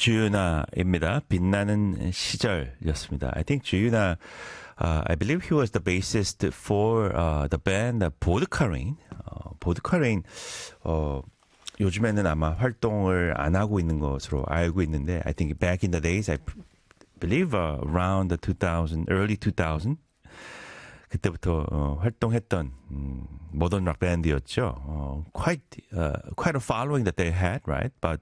주윤아입니다. 빛나는 시절이었습니다. I think 주윤아, I believe he was the bassist for the band 보드카레인. 보드카레인, 요즘에는 아마 활동을 안 하고 있는 것으로 알고 있는데, I think back in the days, I believe around the 2000, early 2000, 그때부터 활동했던 모던 락 밴드였죠. Quite a following that they had, right? But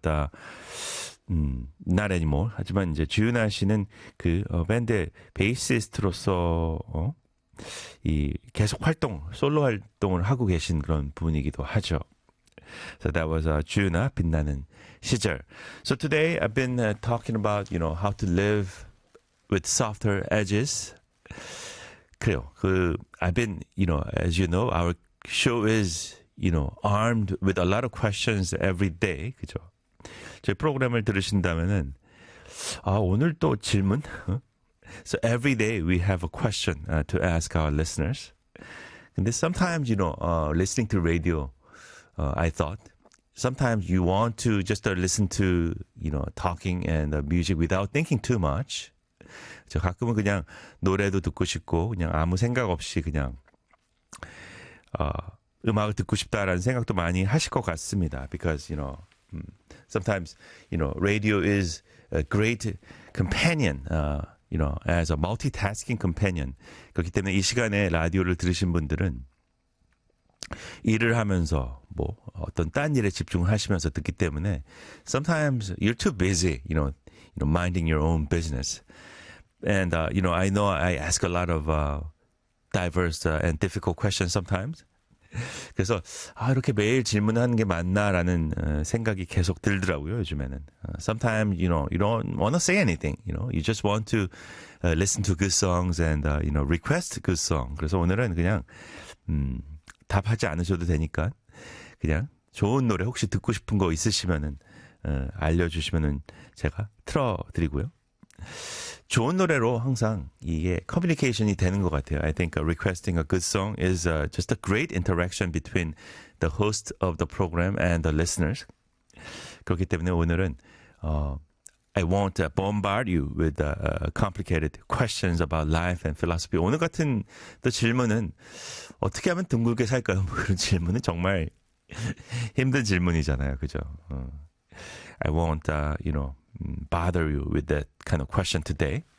not anymore. 하지만 이제 주윤아 씨는 그 밴드의 베이시스트로서 이 계속 솔로 활동을 하고 계신 그런 분이기도 하죠. So that was 주윤아 빛나는 시절. So today I've been talking about, how to live with softer edges. 그래요. I've been, as you know, our show is, armed with a lot of questions every day. 그죠? 저희 프로그램을 들으신다면은, 오늘 또 질문? So every day we have a question to ask our listeners. 근데 sometimes, listening to radio, I thought, sometimes you want to just listen to, talking and music without thinking too much. 저 가끔은 그냥 노래도 듣고 싶고 그냥 아무 생각 없이 그냥 음악을 듣고 싶다라는 생각도 많이 하실 것 같습니다. Because sometimes radio is a great companion, as a multitasking companion. 그렇기 때문에 이 시간에 라디오를 들으신 분들은 일을 하면서 어떤 딴 일에 집중을 하시면서 듣기 때문에 sometimes you're too busy, minding your own business. And, I know I ask a lot of diverse and difficult questions sometimes. 그래서, 이렇게 매일 질문하는 게 맞나라는 생각이 계속 들더라고요, 요즘에는. Sometimes, you don't want to say anything, you just want to listen to good songs and, request good song. 그래서 오늘은 그냥, 답하지 않으셔도 되니까, 그냥 좋은 노래 혹시 듣고 싶은 거 있으시면은, 알려주시면은 제가 틀어드리고요. 좋은 노래로 항상 이게 커뮤니케이션이 되는 것 같아요. I think requesting a good song is just a great interaction between the host of the program and the listeners. 그렇기 때문에 오늘은 I won't bombard you with complicated questions about life and philosophy. 오늘 같은 또 질문은 어떻게 하면 둥글게 살까요? 그런 질문은 정말 힘든 질문이잖아요. 그죠? I won't, bother you with that kind of question today.